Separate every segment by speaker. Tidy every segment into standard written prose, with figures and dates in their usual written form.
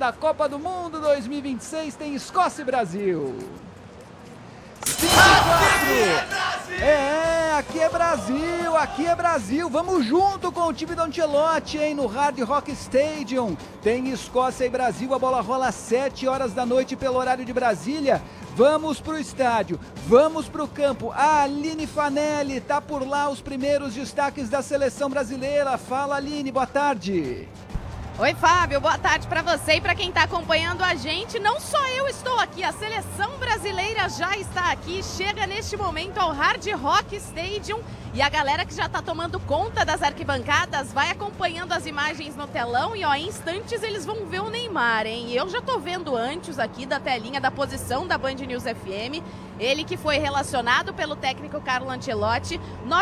Speaker 1: da Copa do Mundo 2026 tem Escócia e Brasil. 5-4. Aqui é Brasil. Vamos junto com o time do Ancelotti, hein? No Hard Rock Stadium. Tem Escócia e Brasil. A bola rola às 7 horas da noite pelo horário de Brasília. Vamos pro estádio, vamos pro campo. A Aline Fanelli tá por lá, os primeiros destaques da seleção brasileira. Fala, Aline, boa tarde.
Speaker 2: Oi, Fábio, boa tarde para você e para quem está acompanhando a gente. Não só eu estou aqui, a seleção brasileira já está aqui, chega neste momento ao Hard Rock Stadium e a galera que já está tomando conta das arquibancadas vai acompanhando as imagens no telão e, ó, em instantes eles vão ver o Neymar, hein? E eu já estou vendo antes aqui da telinha da posição da Band News FM, ele que foi relacionado pelo técnico Carlo Ancelotti.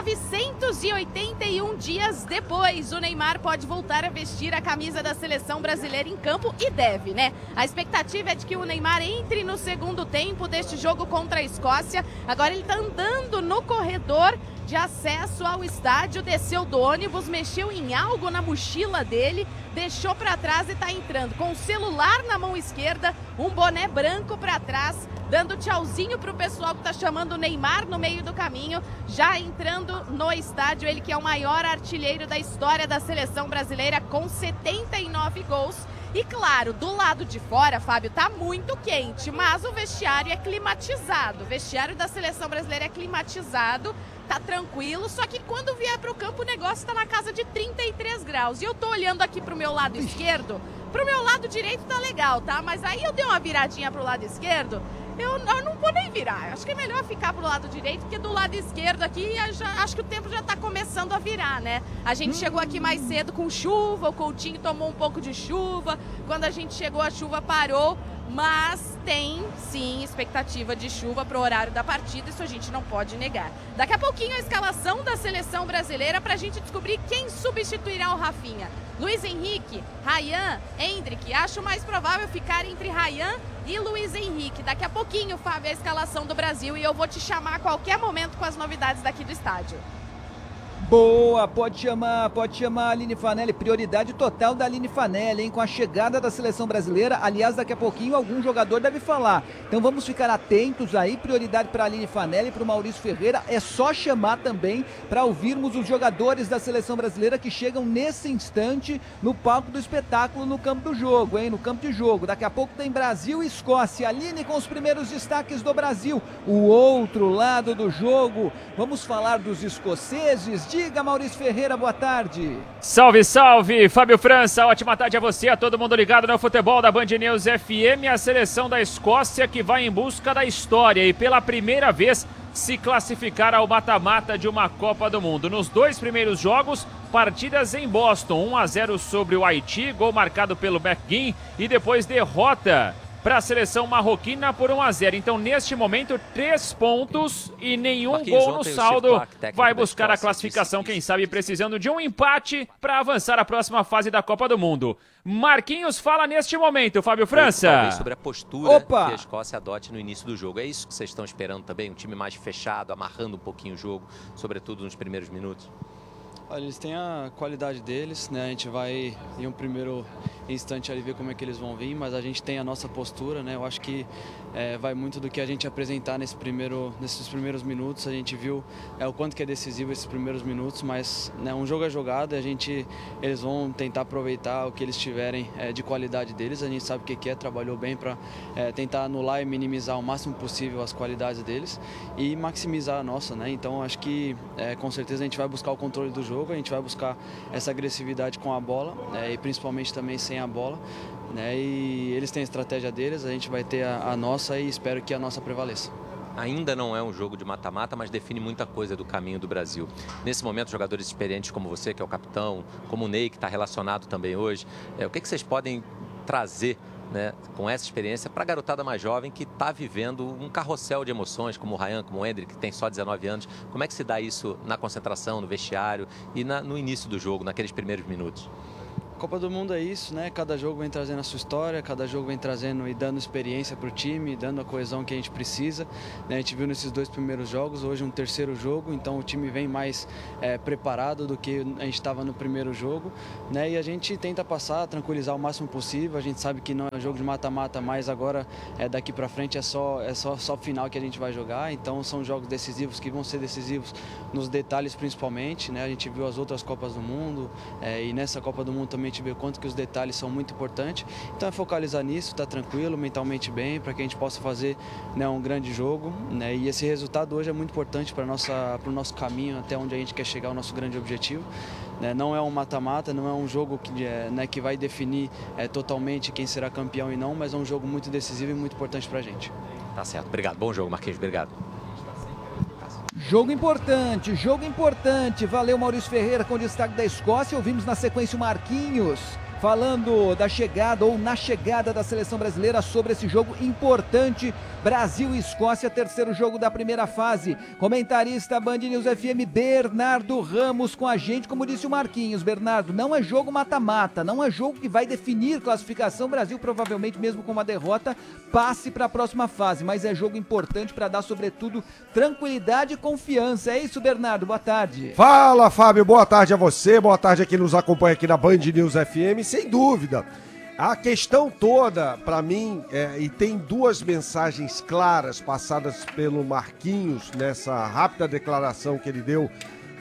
Speaker 2: 981 dias depois, o Neymar pode voltar a vestir a camisa da seleção brasileira em campo e deve, né? A expectativa é de que o Neymar entre no segundo tempo deste jogo contra a Escócia. Agora ele está andando no corredor de acesso ao estádio, desceu do ônibus, mexeu em algo na mochila dele, deixou para trás e está entrando com o celular na mão esquerda, um boné branco para trás, dando tchauzinho pro pessoal que tá chamando o Neymar no meio do caminho, já entrando no estádio, ele que é o maior artilheiro da história da seleção brasileira com 79 gols. E claro, do lado de fora, Fábio, tá muito quente, mas o vestiário é climatizado. O vestiário da seleção brasileira é climatizado, tá tranquilo, só que quando vier pro campo o negócio tá na casa de 33 graus. E eu tô olhando aqui pro meu lado esquerdo, pro meu lado direito tá legal, tá? Mas aí eu dei uma viradinha pro lado esquerdo, eu não vou nem virar. Acho que é melhor ficar pro lado direito, porque do lado esquerdo aqui, acho que o tempo já tá começando a virar, né? A gente chegou aqui mais cedo com chuva, o Coutinho tomou um pouco de chuva. Quando a gente chegou, a chuva parou. Mas tem, sim, expectativa de chuva para o horário da partida, isso a gente não pode negar. Daqui a pouquinho a escalação da seleção brasileira para a gente descobrir quem substituirá o Rafinha. Luiz Henrique, Ryan, Endrick. Acho mais provável ficar entre Ryan e Luiz Henrique. Daqui a pouquinho, Fábio, a escalação do Brasil e eu vou te chamar a qualquer momento com as novidades daqui do estádio.
Speaker 1: Boa, pode chamar a Aline Fanelli, prioridade total da Aline Fanelli, hein, com a chegada da seleção brasileira. Aliás, daqui a pouquinho algum jogador deve falar, então vamos ficar atentos aí, prioridade para a Aline Fanelli e para o Maurício Ferreira. É só chamar também para ouvirmos os jogadores da seleção brasileira que chegam nesse instante no palco do espetáculo, no campo do jogo, hein, no campo de jogo. Daqui a pouco tem Brasil e Escócia. Aline com os primeiros destaques do Brasil, o outro lado do jogo. Vamos falar dos escoceses. Diga, Maurício Ferreira, boa tarde.
Speaker 3: Salve, salve, Fábio França, ótima tarde a você, a todo mundo ligado no futebol da Band News FM. A seleção da Escócia que vai em busca da história e pela primeira vez se classificar ao mata-mata de uma Copa do Mundo. Nos dois primeiros jogos, partidas em Boston, 1-0 sobre o Haiti, gol marcado pelo McGinn e depois derrota para a seleção marroquina por 1-0. Então, neste momento, 3 pontos e nenhum gol no saldo. Vai buscar a classificação, quem sabe precisando de um empate para avançar à próxima fase da Copa do Mundo. Marquinhos fala neste momento, Fábio França.
Speaker 4: Sobre a postura que a Escócia adote no início do jogo. É isso que vocês estão esperando também? Um time mais fechado, amarrando um pouquinho o jogo, sobretudo nos primeiros minutos?
Speaker 5: Olha, eles têm a qualidade deles, né? A gente vai em um primeiro instante ali ver como é que eles vão vir, mas a gente tem a nossa postura, né? Eu acho que vai muito do que a gente apresentar nesses primeiros minutos. A gente viu o quanto que é decisivo esses primeiros minutos, mas né, um jogo é jogado e eles vão tentar aproveitar o que eles tiverem de qualidade deles. A gente sabe o que trabalhou bem para tentar anular e minimizar o máximo possível as qualidades deles e maximizar a nossa, né? Então acho que com certeza a gente vai buscar o controle do jogo, a gente vai buscar essa agressividade com a bola e principalmente também sem a bola, né? E eles têm a estratégia deles, a gente vai ter a nossa e espero que a nossa prevaleça.
Speaker 4: Ainda não é um jogo de mata-mata, mas define muita coisa do caminho do Brasil. Nesse momento, jogadores experientes como você, que é o capitão, como o Ney, que está relacionado também hoje, o que vocês podem trazer, né, com essa experiência para a garotada mais jovem que está vivendo um carrossel de emoções, como o Ryan, como o Endrick, que tem só 19 anos. Como é que se dá isso na concentração, no vestiário e no início do jogo, naqueles primeiros minutos?
Speaker 5: Copa do Mundo é isso, né? Cada jogo vem trazendo a sua história, cada jogo vem trazendo e dando experiência para o time, dando a coesão que a gente precisa, né? A gente viu nesses 2 primeiros jogos, hoje um terceiro jogo, então o time vem mais preparado do que a gente estava no primeiro jogo, né? E a gente tenta passar, tranquilizar o máximo possível. A gente sabe que não é jogo de mata-mata, mas agora daqui para frente é só final que a gente vai jogar. Então são jogos decisivos que vão ser decisivos nos detalhes principalmente, né? A gente viu as outras Copas do Mundo e nessa Copa do Mundo também a gente vê quanto que os detalhes são muito importantes. Então é focalizar nisso, tá tranquilo, mentalmente bem, para que a gente possa fazer, né, um grande jogo, né? E esse resultado hoje é muito importante para o nosso caminho até onde a gente quer chegar, o nosso grande objetivo. Não é um mata-mata, não é um jogo que vai definir totalmente quem será campeão e não, mas é um jogo muito decisivo e muito importante para a gente.
Speaker 4: Tá certo, obrigado. Bom jogo, Marquinhos, obrigado.
Speaker 1: Jogo importante, jogo importante. Valeu, Maurício Ferreira com destaque da Escócia. Ouvimos na sequência o Marquinhos falando da chegada ou na chegada da seleção brasileira sobre esse jogo importante. Brasil e Escócia, terceiro jogo da primeira fase. Comentarista Band News FM, Bernardo Ramos com a gente, como disse o Marquinhos. Bernardo, não é jogo mata-mata, não é jogo que vai definir classificação. O Brasil provavelmente, mesmo com uma derrota, passe para a próxima fase, mas é jogo importante para dar, sobretudo, tranquilidade e confiança. É isso, Bernardo, boa tarde.
Speaker 6: Fala, Fábio, boa tarde a você, boa tarde a quem nos acompanha aqui na Band News FM. Sem dúvida, a questão toda, para mim, e tem 2 mensagens claras passadas pelo Marquinhos nessa rápida declaração que ele deu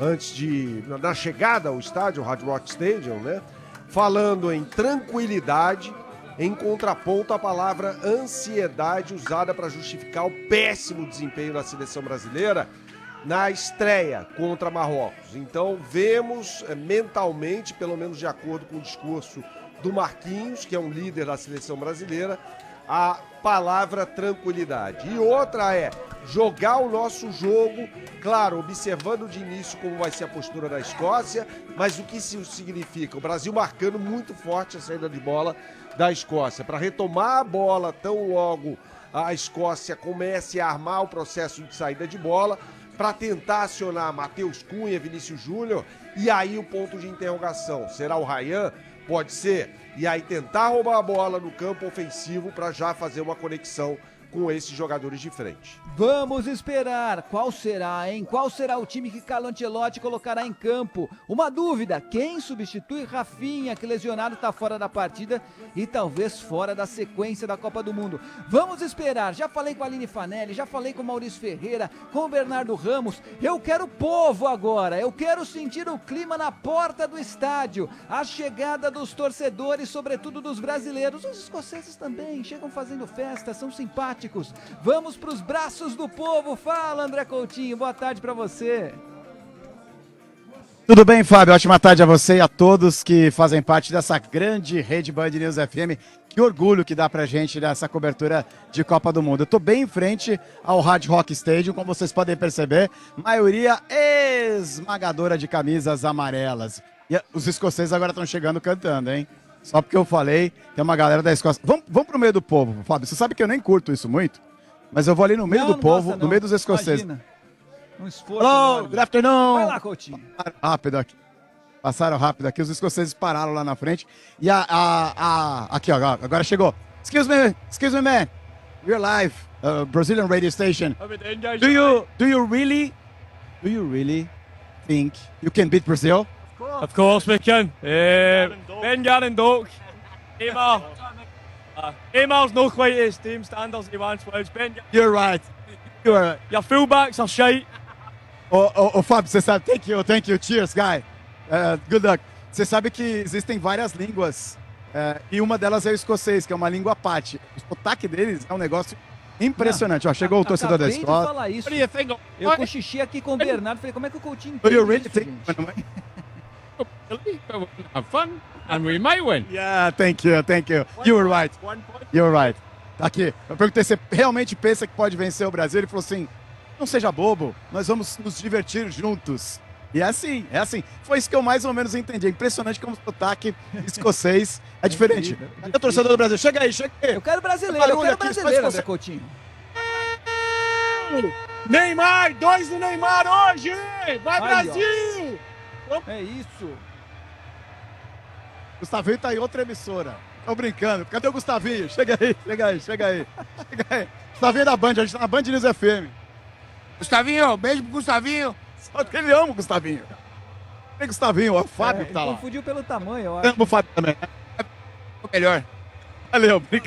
Speaker 6: na chegada ao estádio, o Hard Rock Stadium, né? Falando em tranquilidade, em contraponto à palavra ansiedade usada para justificar o péssimo desempenho da seleção brasileira na estreia contra Marrocos. Então vemos mentalmente, pelo menos de acordo com o discurso do Marquinhos, que é um líder da seleção brasileira, a palavra tranquilidade. E outra é jogar o nosso jogo, claro, observando de início como vai ser a postura da Escócia, mas o que isso significa? O Brasil marcando muito forte a saída de bola da Escócia, para retomar a bola tão logo a Escócia comece a armar o processo de saída de bola, para tentar acionar Matheus Cunha, Vinícius Júnior, e aí o ponto de interrogação, será o Ryan? Pode ser. E aí tentar roubar a bola no campo ofensivo para já fazer uma conexão com esses jogadores de frente.
Speaker 1: Vamos esperar. Qual será, hein? Qual será o time que Carlo Ancelotti colocará em campo? Uma dúvida, quem substitui Rafinha, que lesionado está fora da partida e talvez fora da sequência da Copa do Mundo? Vamos esperar. Já falei com a Aline Fanelli, já falei com o Maurício Ferreira, com o Bernardo Ramos. Eu quero povo agora. Eu quero sentir o clima na porta do estádio. A chegada dos torcedores, sobretudo dos brasileiros. Os escoceses também chegam fazendo festa, são simpáticos. Vamos para os braços do povo. Fala, André Coutinho, boa tarde para você.
Speaker 7: Tudo bem, Fábio? Ótima tarde a você e a todos que fazem parte dessa grande rede Band News FM. Que orgulho que dá pra gente nessa cobertura de Copa do Mundo. Eu tô bem em frente ao Hard Rock Stadium, como vocês podem perceber, maioria esmagadora de camisas amarelas. E os escoceses agora estão chegando cantando, hein? Só porque eu falei, tem uma galera da Escócia. Vamos pro meio do povo, Fábio. Você sabe que eu nem curto isso muito, mas eu vou ali no meio do povo, no meio dos escoceses.
Speaker 1: Imagina. Um esforço.
Speaker 7: Hello, good afternoon.
Speaker 1: Vai lá, Coutinho.
Speaker 7: Rápido aqui. Passaram rápido aqui, os escoceses pararam lá na frente. E aqui, ó, agora chegou. Excuse me, man. We're live, Brazilian radio station. Do you really think you can beat Brazil?
Speaker 8: Of course we can. Ben Garendok. Emar's not quite at his team standards he once was.
Speaker 7: You're right.
Speaker 8: Your fullbacks are shite.
Speaker 7: Oh, Fábio, você sabe, thank you, cheers, guy. Good luck. Você sabe que existem várias línguas e uma delas é o escocês, que é uma língua parte. O sotaque deles é um negócio impressionante. Ó, chegou o torcedor da Escócia.
Speaker 1: Falar isso. Eu cochichei aqui com o Bernardo, falei, como é que o Coutinho
Speaker 7: Do you really think?
Speaker 8: Have fun and we might win.
Speaker 7: Yeah, thank you. You were right. You're right. Tá aqui. Eu perguntei se você realmente pensa que pode vencer o Brasil. Ele falou assim, não seja bobo, nós vamos nos divertir juntos. E é assim. Foi isso que eu mais ou menos entendi. É impressionante como o sotaque escocês é diferente. Cadê o torcedor do Brasil? Chega aí.
Speaker 1: Eu quero brasileiro, André Coutinho.
Speaker 8: Neymar, 2 do Neymar hoje! Vai,
Speaker 1: Aí,
Speaker 8: Brasil!
Speaker 1: É isso.
Speaker 7: Gustavinho tá em outra emissora. Tô brincando. Cadê o Gustavinho? Chega aí. Gustavinho é da Band, a gente tá na Band News FM.
Speaker 9: Gustavinho, beijo pro Gustavinho.
Speaker 7: Só que ele ama o Gustavinho. Tem Gustavinho, ó, o Fábio que tá lá.
Speaker 1: Confundiu pelo tamanho, eu acho.
Speaker 7: Amo o Fábio também.
Speaker 9: Melhor.
Speaker 7: Valeu,